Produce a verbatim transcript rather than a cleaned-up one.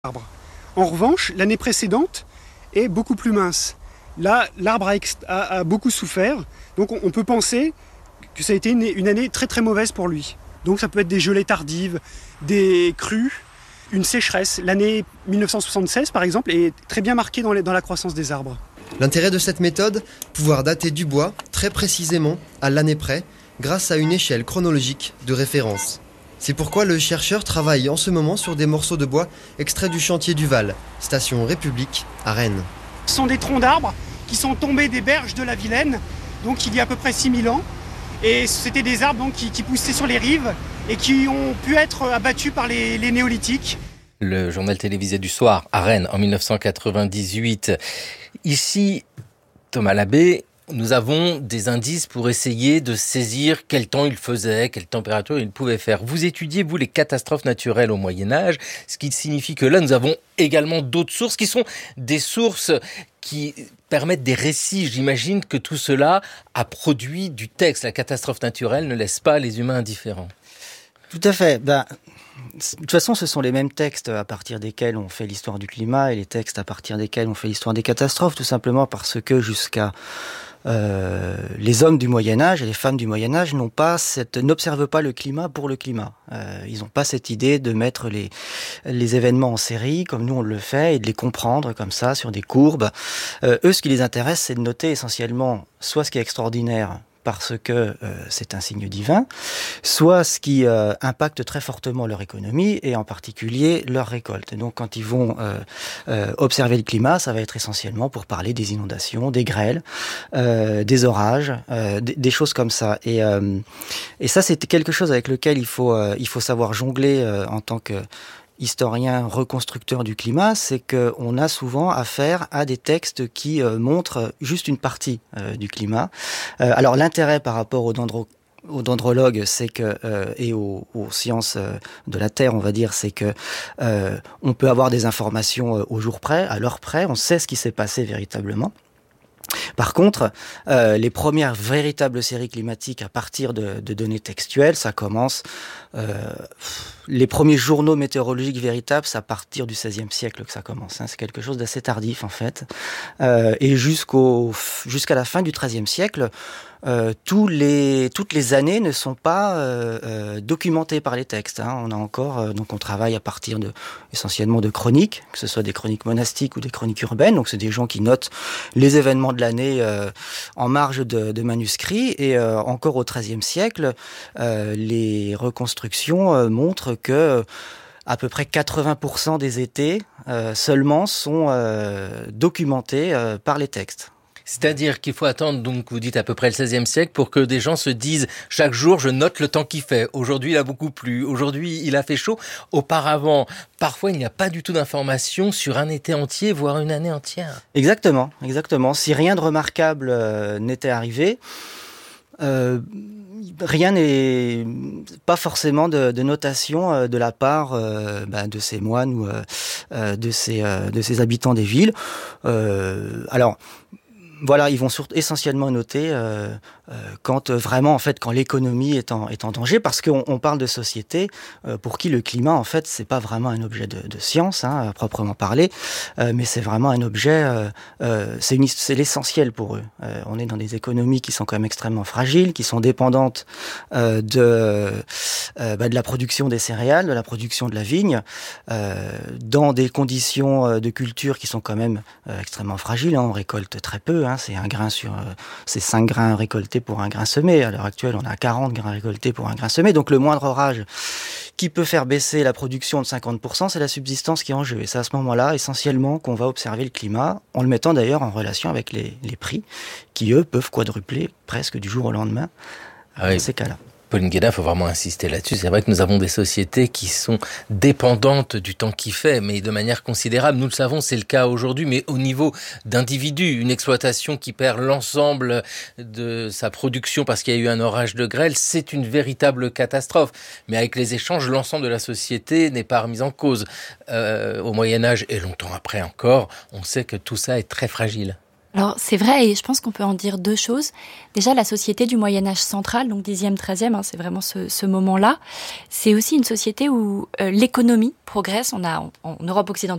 l'arbre. En revanche, l'année précédente est beaucoup plus mince. Là, l'arbre a, ex- a- a beaucoup souffert, donc on, on peut penser que ça a été une, une année très très mauvaise pour lui. Donc ça peut être des gelées tardives, des crues, une sécheresse. L'année dix-neuf cent soixante-seize, par exemple, est très bien marquée dans, les, dans la croissance des arbres. L'intérêt de cette méthode, pouvoir dater du bois très précisément à l'année près, grâce à une échelle chronologique de référence. C'est pourquoi le chercheur travaille en ce moment sur des morceaux de bois extraits du chantier du Val, station République à Rennes. Ce sont des troncs d'arbres qui sont tombés des berges de la Vilaine, donc il y a à peu près six mille ans. Et c'était des arbres donc, qui, qui poussaient sur les rives et qui ont pu être abattus par les, les néolithiques. Le journal télévisé du soir à Rennes en dix-neuf cent quatre-vingt-dix-huit. Ici, Thomas Labbé, nous avons des indices pour essayer de saisir quel temps il faisait, quelle température il pouvait faire. Vous étudiez, vous, les catastrophes naturelles au Moyen-Âge, ce qui signifie que là, nous avons également d'autres sources qui sont des sources qui permettent des récits. J'imagine que tout cela a produit du texte. La catastrophe naturelle ne laisse pas les humains indifférents. Tout à fait. Ben, de toute façon, ce sont les mêmes textes à partir desquels on fait l'histoire du climat et les textes à partir desquels on fait l'histoire des catastrophes, tout simplement parce que jusqu'à Euh, les hommes du Moyen-Âge et les femmes du Moyen-Âge n'ont pas cette, n'observent pas le climat pour le climat. Euh, ils n'ont pas cette idée de mettre les, les événements en série, comme nous on le fait, et de les comprendre comme ça, sur des courbes. Euh, eux, ce qui les intéresse, c'est de noter essentiellement soit ce qui est extraordinaire, parce que euh, c'est un signe divin, soit ce qui euh, impacte très fortement leur économie et en particulier leur récolte. Et donc quand ils vont euh, euh, observer le climat, ça va être essentiellement pour parler des inondations, des grêles, euh, des orages, euh, des, des choses comme ça. Et, euh, et ça, c'est quelque chose avec lequel il faut, euh, il faut savoir jongler euh, en tant que historien reconstructeur du climat, c'est qu'on a souvent affaire à des textes qui euh, montrent juste une partie euh, du climat. Euh, alors l'intérêt par rapport aux dendro aux dendrologues, c'est que euh, et aux, aux sciences euh, de la terre, on va dire, c'est que euh, on peut avoir des informations euh, au jour près, à l'heure près, on sait ce qui s'est passé véritablement. Par contre, euh, les premières véritables séries climatiques à partir de, de données textuelles, ça commence... Euh, les premiers journaux météorologiques véritables, c'est à partir du seizième siècle que ça commence. Hein. C'est quelque chose d'assez tardif, en fait. Euh, et jusqu'au, jusqu'à la fin du treizième siècle, euh, tous les, toutes les années ne sont pas euh, euh, documentées par les textes. Hein. On a encore... Euh, donc on travaille à partir de, essentiellement de chroniques, que ce soit des chroniques monastiques ou des chroniques urbaines. Donc c'est des gens qui notent les événements de l'année euh, en marge de, de manuscrits. Et euh, encore au treizième siècle, euh, les reconstructions euh, montrent que euh, à peu près quatre-vingts pour cent des étés euh, seulement sont euh, documentés euh, par les textes. C'est-à-dire qu'il faut attendre, donc vous dites à peu près le seizième siècle, pour que des gens se disent chaque jour je note le temps qu'il fait. Aujourd'hui il a beaucoup plu, aujourd'hui il a fait chaud. Auparavant, parfois il n'y a pas du tout d'informations sur un été entier, voire une année entière. Exactement, exactement. Si rien de remarquable euh, n'était arrivé, euh, rien n'est pas forcément de, de notation euh, de la part euh, bah, de ces moines ou euh, de ces euh, de ces habitants des villes. Euh, alors voilà, ils vont surtout essentiellement noter euh, euh, quand euh, vraiment en fait quand l'économie est en est en danger, parce qu'on on parle de société euh, pour qui le climat en fait c'est pas vraiment un objet de, de science hein, à proprement parler, euh, mais c'est vraiment un objet, euh, euh, c'est une c'est l'essentiel pour eux. Euh, on est dans des économies qui sont quand même extrêmement fragiles, qui sont dépendantes euh, de euh, bah, de la production des céréales, de la production de la vigne, euh, dans des conditions de culture qui sont quand même euh, extrêmement fragiles. Hein, on récolte très peu. Hein, C'est un grain sur, euh, c'est cinq grains récoltés pour un grain semé. À l'heure actuelle, on a quarante grains récoltés pour un grain semé. Donc, le moindre orage qui peut faire baisser la production de cinquante pour cent, c'est la subsistance qui est en jeu. Et c'est à ce moment-là, essentiellement, qu'on va observer le climat, en le mettant d'ailleurs en relation avec les, les prix, qui eux peuvent quadrupler presque du jour au lendemain. Ah oui. Dans ces cas-là. Pauline Guédin, il faut vraiment insister là-dessus. C'est vrai que nous avons des sociétés qui sont dépendantes du temps qu'il fait, mais de manière considérable. Nous le savons, c'est le cas aujourd'hui, mais au niveau d'individus, une exploitation qui perd l'ensemble de sa production parce qu'il y a eu un orage de grêle, c'est une véritable catastrophe. Mais avec les échanges, l'ensemble de la société n'est pas remis en cause. Euh, au Moyen-Âge et longtemps après encore, on sait que tout ça est très fragile. Alors c'est vrai, et je pense qu'on peut en dire deux choses. Déjà, la société du Moyen-Âge central, donc dixième, treizième, hein, c'est vraiment ce, ce moment-là. C'est aussi une société où euh, l'économie progresse. On a en, en Europe occidentale